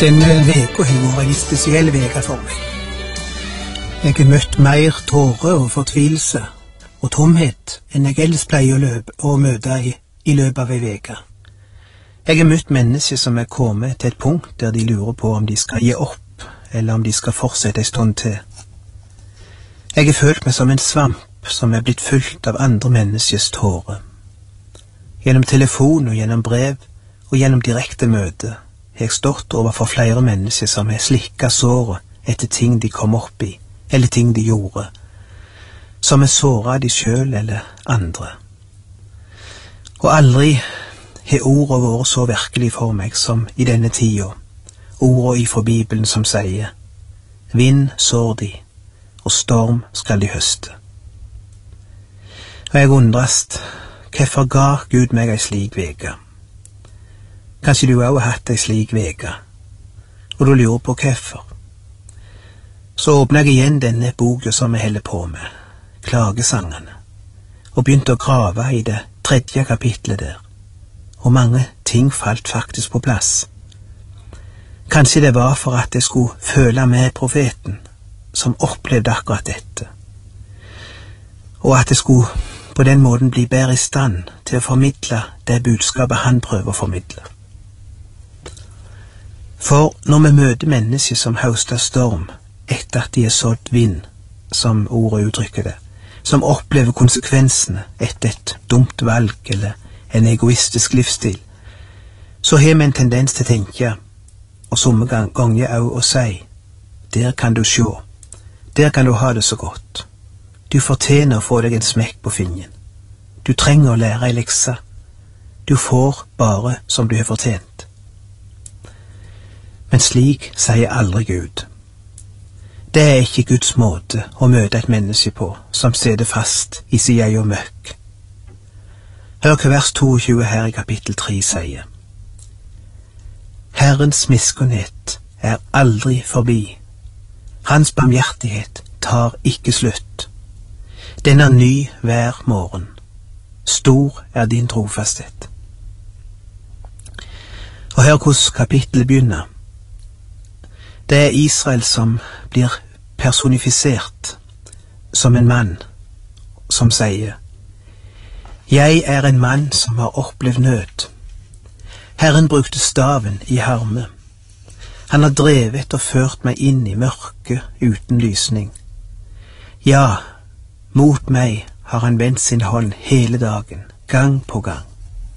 Denne veka har vært en spesiell veka for meg. Jeg har møtt mer tårer og fortvilelse og tomhet enn jeg ellers pleier å møte i løpet av en veke. Jeg har møtt mennesker som er kommet til et punkt der de lurer på om de skal gi opp, eller om de skal fortsette en stund til. Jeg har følt meg som en svamp som er blitt fylt av andre menneskers tårer. Gjennom telefon og gjennom brev og gjennom direkte møte har jeg stått overfor flere mennesker som har slikket såret etter ting de kom opp i, eller ting de gjorde, som er såret de selv eller andre. Og aldri har ordene vært så virkelig for meg som i denne tida, ordene ifra Bibelen som sier, vind sår de, og storm skal de høste. Og jeg undrast, hvorfor ga Gud meg ei slik veke? Kanskje du også har hatt ei slik veke, og du lurer på hvorfor. Så åpnet jeg igjen denne boka som jeg holder på med, klagesangene, og begynte å grave i det 3. kapitlet der, og mange ting falt faktisk på plass. Kanskje det var for at jeg skulle føle med profeten, som opplevde akkurat dette, og at jeg skulle på den måten bli bedre i stand til å formidle det budskapet han prøver å formidle. For når vi møter mennesker som høster storm etter at de har sådd vind, som ordet uttrykker det, som opplever konsekvensene etter et dumt valg eller en egoistisk livsstil, så har vi en tendens til å tenke, og somme ganger også å si, der kan du se, der kan du ha det så godt. Du fortjener å få deg en smekk på fingeren. Du trenger å lære en lekse. Du får bare som du har fortjent. Men slik sier aldri Gud. Det er ikke Guds måte å møte et menneske på som sitter fast i sin egen møkk. Hør hva vers 22 her i kapittel 3 sier. Herrens miskunnhet er aldri forbi. Hans barmhjertighet tar ikke slutt. Den er ny hver morgen. Stor er din trofasthet. Og hør hvordan kapittelet begynner. Det er Israel som blir personifisert som en mann som sier, jeg er en mann som har opplevd nød. Herren brukte staven i harme. Han har drevet og ført meg inn i mørke uten lysning. Ja, mot meg har han vendt sin hånd hele dagen, gang på gang.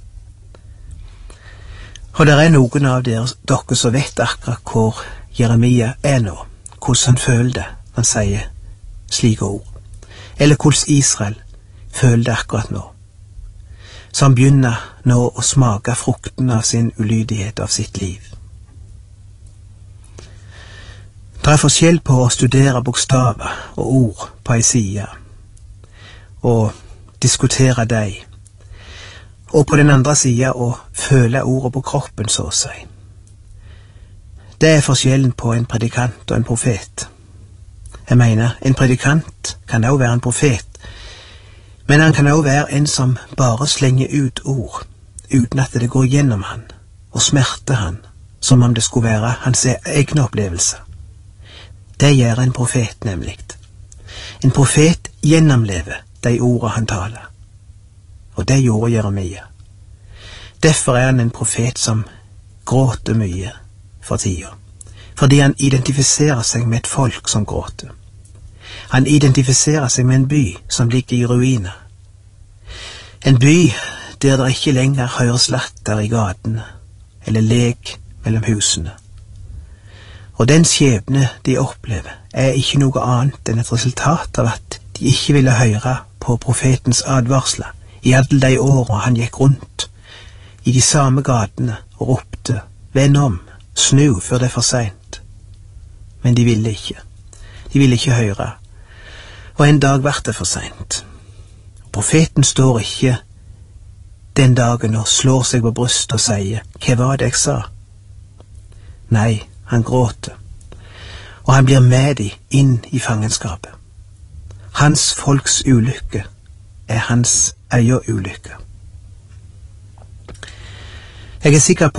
Og det er noen av dere som vet akkurat hvor Jeremia er nå, hvordan han føler det, han sier slike ord, eller hvordan Israel føler det akkurat nå, som begynner nå å smake frukten av sin ulydighet av sitt liv. Det er forskjell på å studere bokstaver og ord på en side, og diskutere deg, og på den andre siden å føle ordet på kroppen, så å si. Det er forskjellen på en predikant og en profet. Jeg mener, en predikant kan også være en profet, men han kan også være en som bare slenger ut ord, uten at det går gjennom han, og smerter han, som om det skulle være hans egne opplevelser. Det gjør en profet nemlig. En profet gjennomlever de ordene han taler. Og det gjorde Jeremia. Derfor er han en profet som gråter mye for tida. Fordi han identifiserer seg med et folk som gråter. Han identifiserer seg med en by som ligger i ruiner. En by der det ikke lenger høres latter i gatene, eller lek mellom husene. Og den skjebne de opplever er ikke noe annet enn et resultat av at de ikke ville høre på profetens advarsler i alle de årene han gikk rundt i de samme gatene og ropte, vend om, snu før det er for sent. Men de ville ikke. De ville ikke høre. Og en dag ble det for sent. Profeten står ikke den dagen og slår seg på brystet og sier, hva var det jeg sa? Nei, han gråter, og han blir med de inn i fangenskapet. Hans folks ulykke er hans egen ulykke. Jeg er sikker på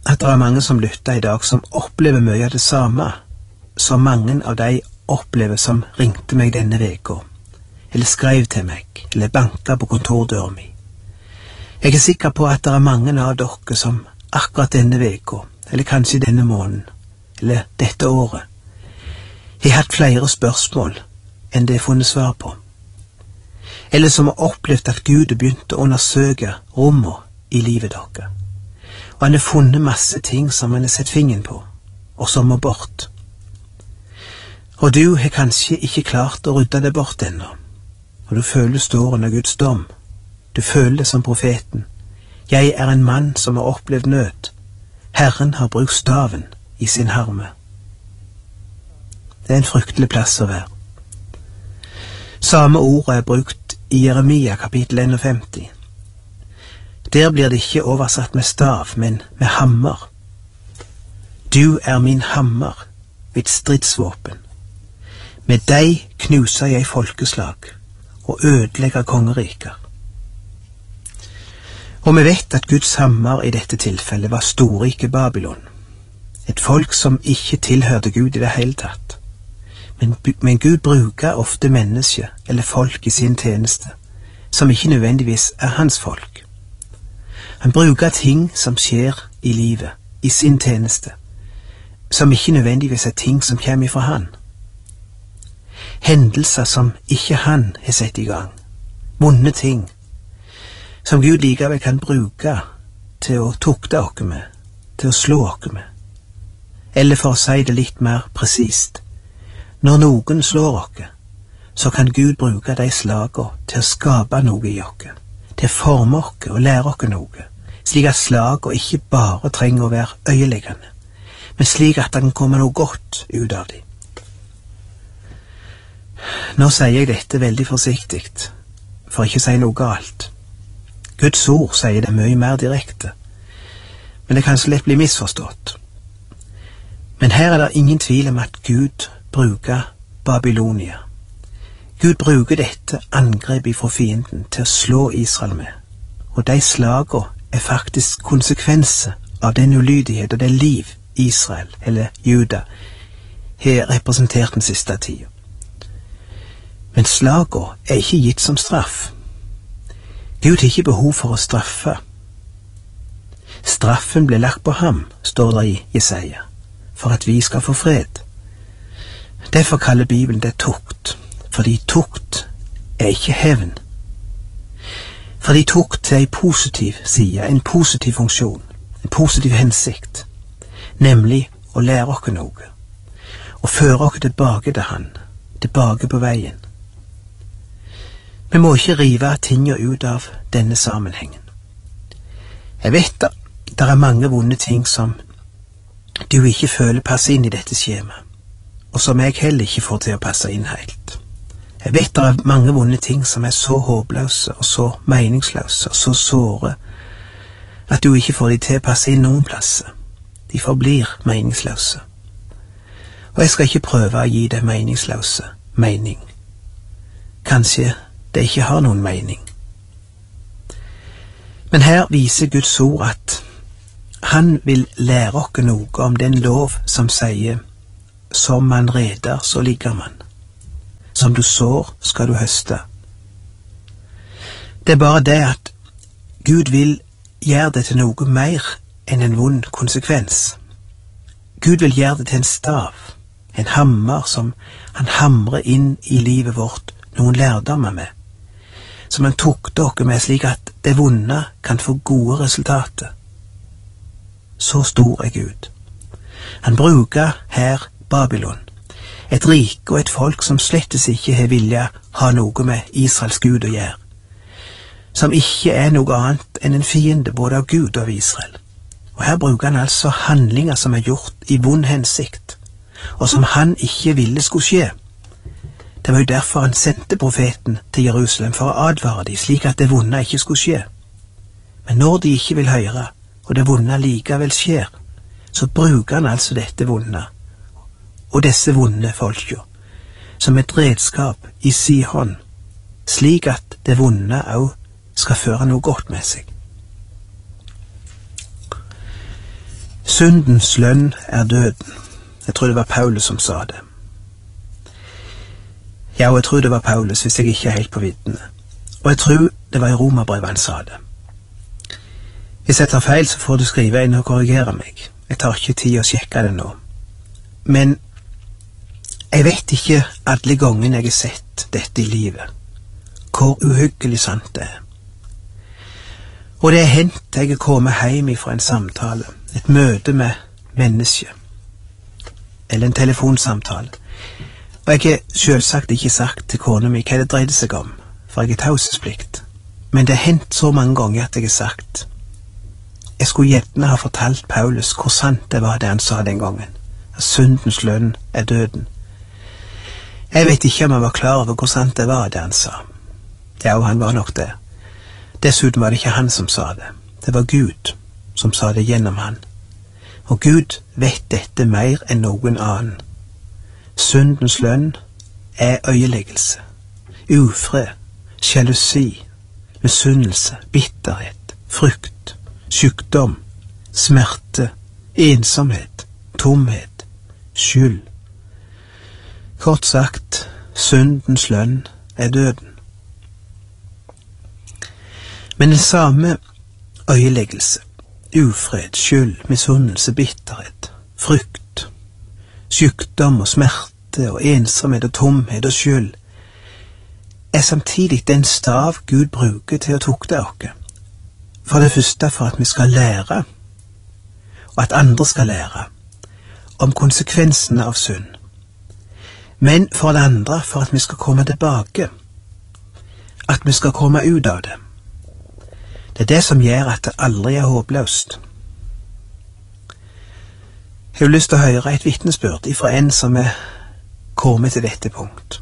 at det mange som lytter i dag som opplever mye av det samme som mange av de opplever som ringte meg denne veka, eller skrev til meg, eller banka på kontordøra mi. Jeg er sikker på at det mange av dere som akkurat denne veka, eller kanskje denne måneden, eller dette året, har hatt flere spørsmål enn det er funnet svar på, eller som har opplevd at Gud har begynt å undersøke rommet i livet dere, og han har funnet masse ting som han har sett fingeren på, og som må bort. Og du har kanskje ikke klart å rydde det bort ennå, og du føler du står under Guds dom. Du føler det som profeten. Jeg er en mann som har opplevd nød. Herren har brukt staven i sin harme. Det er en fryktelig plass å være. Samme ord er brukt i Jeremia kapittel 51. Der blir det ikke oversatt med stav, men med hammer. Du er min hammer, mitt stridsvåpen. Med deg knuser jeg folkeslag og ødelegger kongeriker. Og vi vet at Guds hammer i dette tilfellet var storrike Babylon, et folk som ikke tilhørte Gud i det hele tatt. Men Gud bruker ofte mennesker eller folk i sin tjeneste, som ikke nødvendigvis er hans folk. Han bruker ting som skjer i livet, i sin tjeneste, som ikke nødvendigvis er ting som kommer fra han. Hendelser som ikke han har sett i gang, vonde ting, som Gud likevel kan bruke til å tukte oss med, til å slå oss med. Eller for å si det litt mer presist, når noen slår oss, så kan Gud bruke de slagene til å skape noe i oss, til å forme oss og lære oss noe, slik at slagene ikke bare trenger å være øyeleggende, men slik at det kan komme noe godt ut av dem. Nå sier jeg dette veldig forsiktig, for ikke å si noe galt. Guds ord sier det mye mer direkte, men det kan så lett bli misforstått. Men her er det ingen tvil om at Gud bruker Babylonia. Gud bruker dette angrepet fra fienden til å slå Israel med, og de slagene er faktisk konsekvenser av den ulydighet og det liv Israel, eller Juda, har representert den siste tiden. Men slagene er ikke gitt som straff. Gud har ikke behov for å straffe. Straffen ble lagt på ham, står det i Jesaja, for at vi skal få fred. Derfor kaller Bibelen det tukt, fordi tukt er ikke hevn. Fordi tukt er en positiv side, en positiv funksjon, en positiv hensikt, nemlig å lære oss noe, og føre oss tilbake til han, tilbake på veien. Vi må ikke rive tingene ut av denne sammenhengen. Jeg vet at det er mange vonde ting som du ikke føler passer inn i dette skjemaet, og som jeg heller ikke får til å passe inn helt. Jeg vet det er mange vonde ting som er så håpløse og så meningsløse og så såre at du ikke får de til å passe inn noen plasser. De forblir meningsløse. Og jeg skal ikke prøve å gi det meningsløse mening. Kanskje det ikke har noen mening. Men her viser Guds ord at han vil lære oss noe om den lov som sier som man reder, så ligger man. Som du sår, skal du høste. Det er bare det at Gud vil gjøre det til noe mer enn en vond konsekvens. Gud vil gjøre det til en stav, en hammer som han hamrer inn i livet vårt noen lærdommer med, som han tukter oss med slik at det vonde kan få gode resultater. Så stor er Gud. Han bruker her Babylon, et rike og et folk som slettes ikke har vilja ha noe med Israels Gud å gjøre, som ikke er noe annet enn en fiende både av Gud og av Israel. Og her bruker han altså handlinger som er gjort i vond hensikt, og som han ikke ville skulle skje. Det var jo derfor han sendte profeten til Jerusalem for å advare dem, slik at det vonde ikke skulle skje. Men når de ikke vil høre, og det vonde likevel skjer, så bruker han altså dette vonde, og disse vonde folka, som et redskap i sin hånd, slik at det vonde også skal føre noe godt med seg. Syndens lønn er døden. Jeg tror det var Paulus som sa det. Ja, og jeg tror det var Paulus, hvis jeg ikke er helt på viddene. Og jeg tror det var i Romerbrevet han sa det. Hvis jeg tar feil, så får du skrive inn og korrigere meg. Jeg tar ikke tid å sjekke det nå. Men jeg vet ikke alle gangene jeg har sett dette i livet, hvor uhyggelig sant det er. Og det er hendt jeg er kommet hjem fra en samtale, et møte med menneske, eller en telefonsamtale, og jeg har selvsagt ikke sagt til kona mi hva det dreide seg om, for jeg er taushetsplikt, men det er hendt så mange ganger at jeg har sagt, jeg skulle gjerne ha fortalt Paulus hvor sant det var det han sa den gangen, at syndens lønn er døden. Jeg vet ikke om han var klar over hvor sant det var det han sa. Ja, og han var nok det. Dessuten var det ikke han som sa det. Det var Gud som sa det gjennom han. Og Gud vet dette mer enn noen annen. Syndens lønn er øyeleggelse, ufred, sjalusi, misunnelse, bitterhet, frykt, sykdom, smerte, ensomhet, tomhet, skyld. Kort sagt, syndens lønn er døden. Men den samme øyeleggelse, ufred, skyld, misunnelse, bitterhet, frykt, sykdom og smerte og ensomhet og tomhet og skyld, er samtidig den stav Gud bruker til å tukte oss. For det første for at vi skal lære, og at andre skal lære, om konsekvensene av synd. Men for det andre for at vi skal komme tilbake, at vi skal komme ut av det. Det er det som gjør at det aldri er håpløst. Jeg har lyst til å høre et vitnesbyrd fra en som er kommet til dette punkt.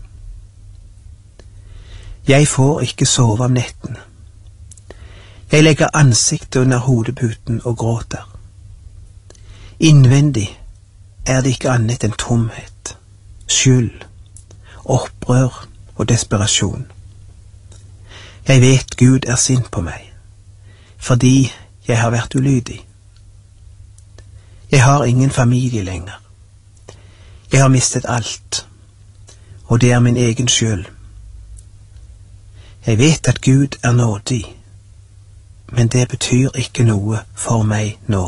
Jeg får ikke sove om netten. Jeg legger ansiktet under hodeputen og gråter. Innvendig er det ikke annet enn tomhet, skyld, opprør og desperasjon. Jeg vet Gud er sint på meg, fordi jeg har vært ulydig. Jeg har ingen familie lenger. Jeg har mistet alt, og det er min egen skyld. Jeg vet at Gud er nådig, men det betyr ikke noe for meg nå.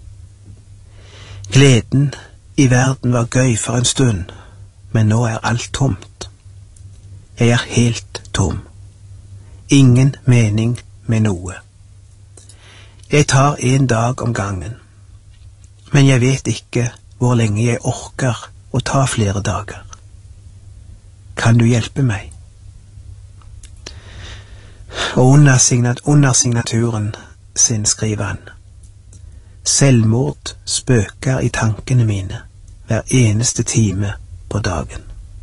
Gleden i verden var gøy for en stund, men nå er alt tomt. Jeg er helt tom. Ingen mening med noe. Jeg tar en dag om gangen, men jeg vet ikke hvor lenge jeg orker å ta flere dager. Kan du hjelpe meg? Og under signaturen sin skriver han: Selvmord spøker i tankene mine hver eneste time på dagen.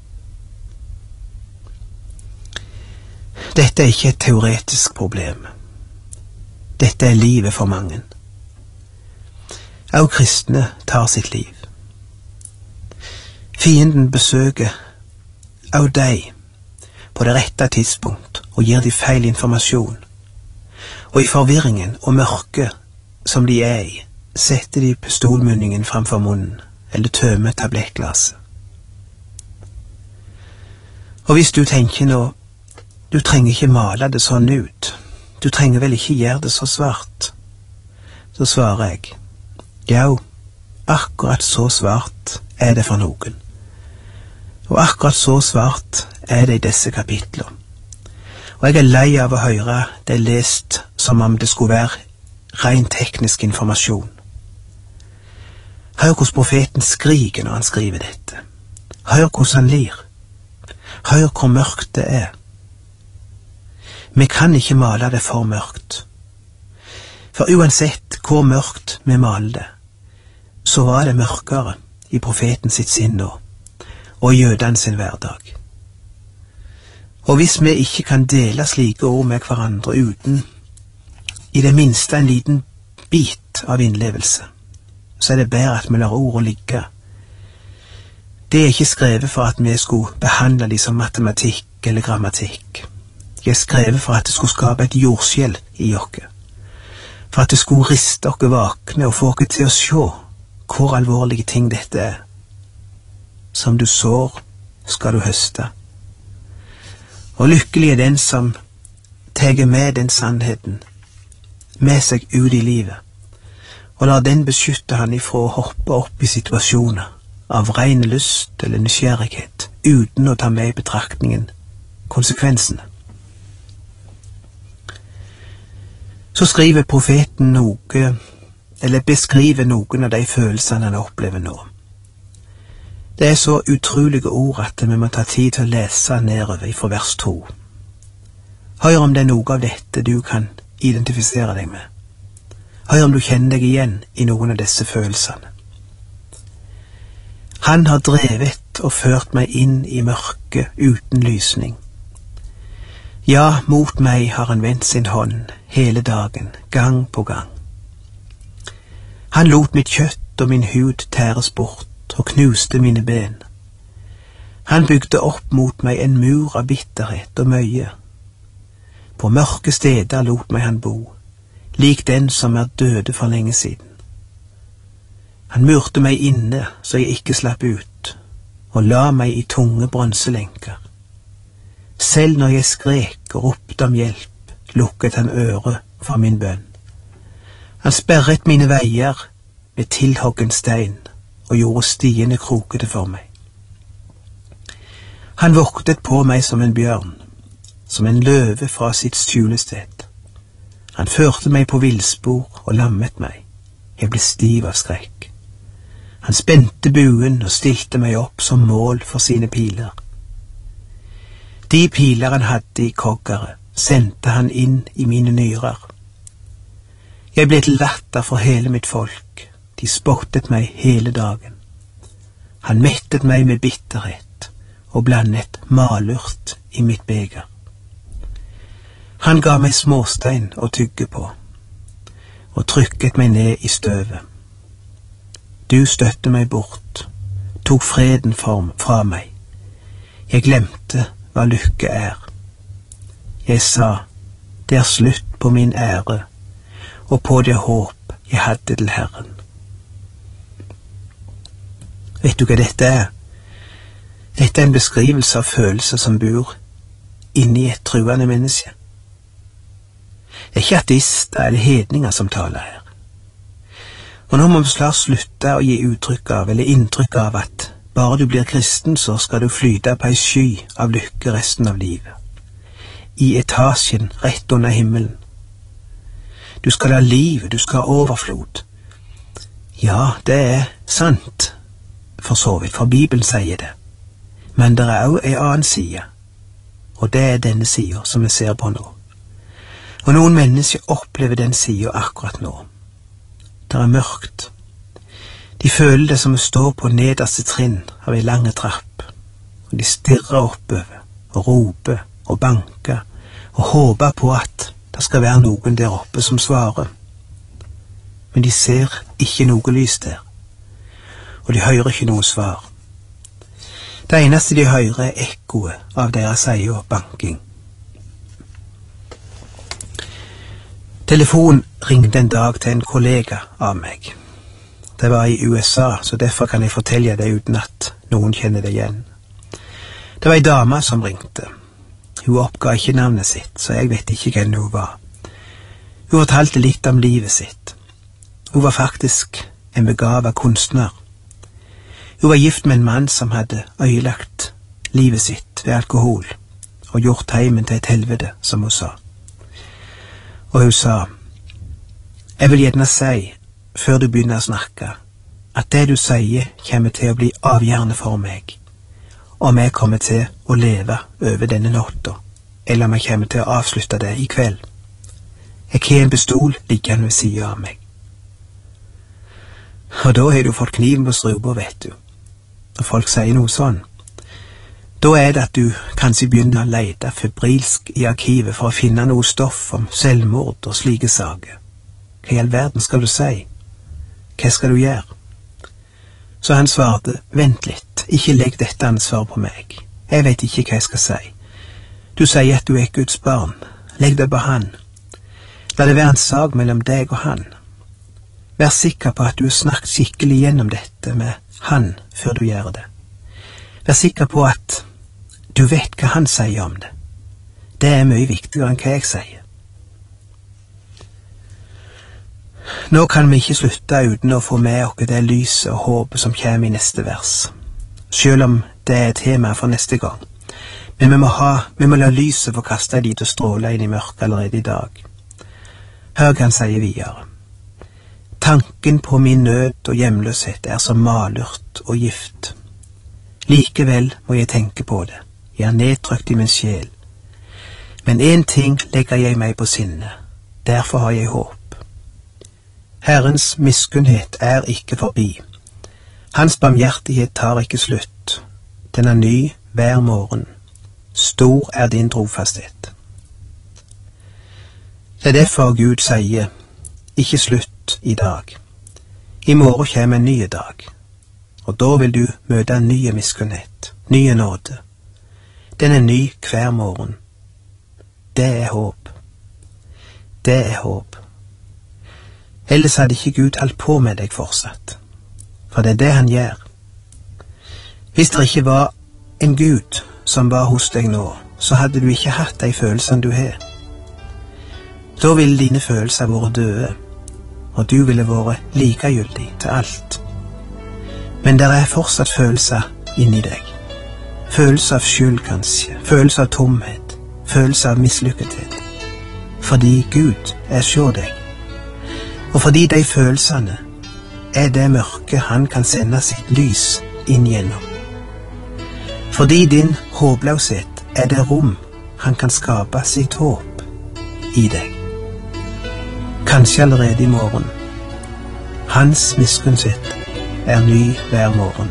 Dette er ikke et teoretisk problem. Dette er livet for mange. Også kristne tar sitt liv. Fienden besøker også deg på det rette tidspunkt og gir de feil informasjon. Og i forvirringen og mørket som de er i, setter de pistolmunningen framfor munnen eller tømmer tablettglasset. Og hvis du tenker nå, du trenger ikke male det sånn ut, du trenger vel ikke gjøre det så svart, så svarer jeg, ja, akkurat så svart er det for noen. Og akkurat så svart er det i disse kapitler. Og jeg er lei av å høre det lest som om det skulle være ren teknisk informasjon. Hør hvordan profeten skriker når han skriver dette. Hør hvordan han lir. Hør hvor mørkt det er. Vi kan ikke male det for mørkt. For uansett hvor mørkt vi maler det, så var det mørkere i profeten sitt sinn nå, og i jødene sin hverdag. Og hvis vi ikke kan dele slike ord med hverandre uten i det minste en liten bit av innlevelse, så er det bedre at vi lar ordene ligge. Det er ikke skrevet for at vi skulle behandle de som matematikk eller grammatikk. De er skrevet for at det skulle skape et jordskjelv i oss, for at det skulle riste oss vakne og få oss til å se hvor alvorlige ting dette er. Som du sår, skal du høste. Og lykkelig er den som teger med den sannheten med seg ut i livet, og lar den beskytte han ifra å hoppe opp i situasjoner av ren lyst eller nysgjerrighet, uten å ta med i betraktningen konsekvensene. Så skriver profeten noe, eller beskriver noen av de følelsene han opplever nå. Det er så utrolige ord at vi må ta tid til å lese nedover fra vers 2. Hør om det er noe av dette du kan identifisere deg med. Hør om du kjenner deg igjen i noen av disse følelsene. Han har drevet og ført meg inn i mørket uten lysning. Ja, mot meg har han vendt sin hånd hele dagen, gang på gang. Han lot mitt kjøtt og min hud tæres bort og knuste mine ben. Han bygde opp mot meg en mur av bitterhet og møye. På mørke steder lot meg han bo, lik den som er døde for lenge siden. Han murte meg inne så jeg ikke slapp ut, og la meg i tunge bronselenker. Selv når jeg skrek og ropte om hjelp, lukket han øret for min bønn. Han sperret mine veier med tilhoggen stein, og gjorde stiene krokete for meg. Han voktet på meg som en bjørn, som en løve fra sitt skjulested. Han førte meg på villspor og lammet meg. Jeg ble stiv av skrekk. Han spente buen og stilte meg opp som mål for sine piler. De piler han hadde i koggeret, sendte han inn i mine nyrer. Jeg ble til latter for hele mitt folk. De spottet meg hele dagen. Han mettet meg med bitterhet og blandet malurt i mitt beger. Han ga meg småstein å tygge på og trykket meg ned i støvet. Du støtte meg bort, tok freden fra meg. Jeg glemte hva lykke er. Jeg sa, det er slutt på min ære og på det håp jeg hadde til Herren. Vet du hva dette er? Dette er en beskrivelse av følelser som bor inni et truende menneske. Det er ikke ateister eller hedninger som taler her. Og nå må vi snart slutte å gi uttrykk av eller inntrykk av at bare du blir kristen så skal du flyte på ei sky av lykke resten av livet. I etasjen rett under himmelen. Du skal ha liv, du skal ha overflod. Ja, det er sant. For så vidt, for Bibelen sier det. Men det er også en annen side, og det er denne siden som vi ser på nå. Og noen mennesker opplever den siden akkurat nå. Det er mørkt. De føler det som å stå på nederste trinn av en lang trapp, og de stirrer oppover, og roper, og banker, og håper på at det skal være noen der oppe som svarer. Men de ser ikke noe lys der. Og de hører ikke noe svar. Det eneste de hører er ekkoet av deres egen banking. Telefonen ringte en dag til en kollega av meg. Det var i USA, så derfor kan jeg fortelle det uten at noen kjenner det igjen. Det var en dame som ringte. Hun oppga ikke navnet sitt, så jeg vet ikke hvem hun var. Hun fortalte litt om livet sitt. Hun var faktisk en begavet kunstner. Hun var gift med en mann som hadde ødelagt livet sitt ved alkohol og gjort heimen til et helvete, som hun sa. Og hun sa, jeg vil gjerne si, før du begynner å snakke, at det du sier kommer til å bli avgjørende for meg, om jeg kommer til å leve over denne natta, eller om jeg kommer til å avslutte det i kveld. Jeg har en pistol liggende ved siden av meg. Og da har du fått kniven på strupa, vet du. Og folk sier noe sånn. Da er det at du kanskje begynner å lete febrilsk i arkivet for å finne noe stoff om selvmord og slike saker. Hva i all verden skal du si? Hva skal du gjøre? Så han svarte, vent litt, ikke legg dette ansvaret på meg. Jeg vet ikke hva jeg skal si. Du sier at du er Guds barn. Legg det på han. La det være en sak mellom deg og han. Vær sikker på at du snakket skikkelig gjennom dette med han før du gjør det. Vær sikker på at du vet hva han sier om det. Det er mye viktigere enn hva jeg sier. Nå kan vi ikke slutte uten å få med oss det lyset og håpet som kommer i neste vers, selv om det er tema for neste gang. Men vi må la lyset få kaste en liten stråle inn i mørket allerede i dag. Hør hva han sier videre. Tanken på min nød og hjemløshet er som malurt og gift. Likevel må jeg tenke på det. Jeg er nedtrykt i min sjel. Men en ting legger jeg meg på sinne. Derfor har jeg håp. Herrens miskunnhet er ikke forbi. Hans barmhjertighet tar ikke slutt. Den er ny hver morgen. Stor er din trofasthet. Det er derfor Gud sier, ikke slutt i dag. I morgen kommer en ny dag, og da vil du møte en ny miskunnhet, nye nåde. Den er ny hver morgen. Det er håp. Det er håp. Ellers hadde ikke Gud holdt på med deg fortsatt, for det er det han gjør. Hvis det ikke var en Gud som var hos deg nå, så hadde du ikke hatt de følelsene du har. Da ville dine følelser vært døde, og du ville vært likegyldig til alt. Men det er fortsatt følelser inni deg. Følelser av skyld kanskje, følelser av tomhet, følelser av mislykkethet. Fordi Gud er sjå deg. Og fordi de følelsene er det mørke han kan sende sitt lys inn gjennom. Fordi din håpløshet er det rom han kan skape sitt håp i deg. Kanskje allerede i morgen. Hans miskunnhet er ny hver morgen.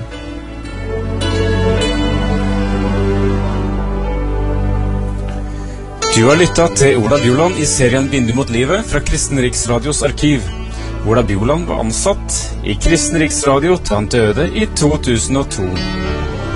Du har lyttet til Ola Bjoland i serien Vindu mot livet fra Kristen Riksradios arkiv. Ola Bjoland var ansatt i Kristen Riksradio til han døde i 2002.